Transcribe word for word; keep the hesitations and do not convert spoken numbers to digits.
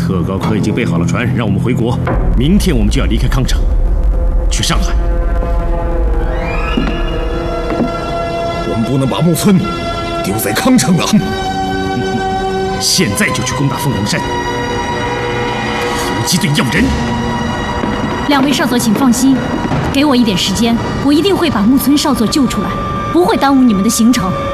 特高科已经备好了船，让我们回国。明天我们就要离开康城，去上海。 我们不能把木村丢在康城啊！ 现在就去攻打凤凰山，游击队要人。 两位少佐，请放心，给我一点时间，我一定会把木村少佐救出来，不会耽误你们的行程。